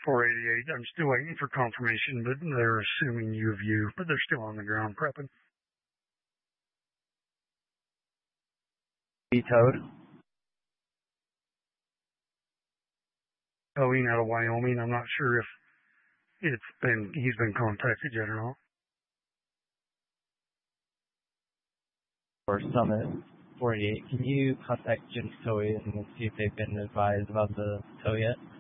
488. I'm still waiting for confirmation, but they're assuming U of U, but they're still on the ground prepping. Towed. Towing out of Wyoming. I'm not sure if he's been contacted yet or not. For Summit 48, can you contact Jim Towie and see if they've been advised about the tow yet?